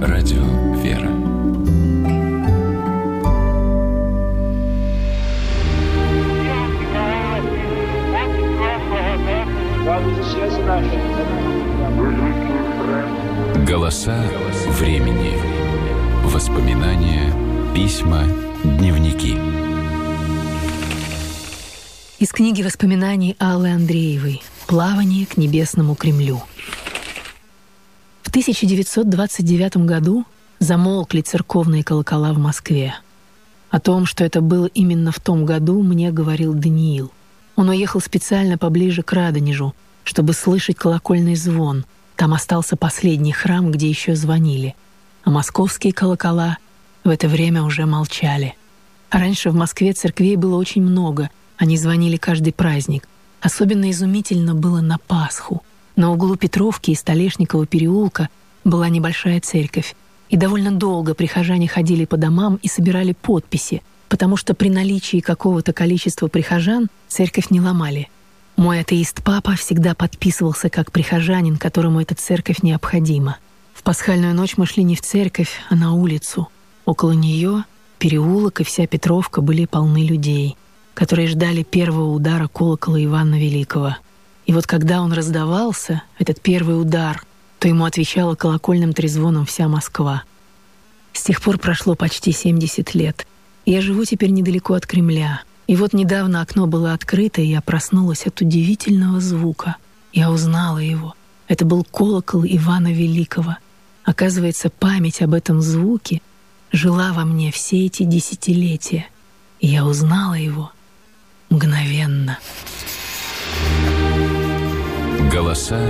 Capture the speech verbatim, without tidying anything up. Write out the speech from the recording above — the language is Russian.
Радио «Вера». Голоса времени. Воспоминания, письма, дневники. Из книги воспоминаний Аллы Андреевой «Плавание к небесному Кремлю». В тысяча девятьсот двадцать девятом году замолкли церковные колокола в Москве. О том, что это было именно в том году, мне говорил Даниил. Он уехал специально поближе к Радонежу, чтобы слышать колокольный звон. Там остался последний храм, где еще звонили. А московские колокола в это время уже молчали. А раньше в Москве церквей было очень много. Они звонили каждый праздник. Особенно изумительно было на Пасху. На углу Петровки и Столешникова переулка была небольшая церковь. И довольно долго прихожане ходили по домам и собирали подписи, потому что при наличии какого-то количества прихожан церковь не ломали. Мой атеист-папа всегда подписывался как прихожанин, которому эта церковь необходима. В пасхальную ночь мы шли не в церковь, а на улицу. Около нее переулок и вся Петровка были полны людей, которые ждали первого удара колокола Ивана Великого. И вот когда он раздавался, этот первый удар, то ему отвечала колокольным трезвоном вся Москва. С тех пор прошло почти семьдесят лет. Я живу теперь недалеко от Кремля. И вот недавно окно было открыто, и я проснулась от удивительного звука. Я узнала его. Это был колокол Ивана Великого. Оказывается, память об этом звуке жила во мне все эти десятилетия. И я узнала его мгновенно. Голоса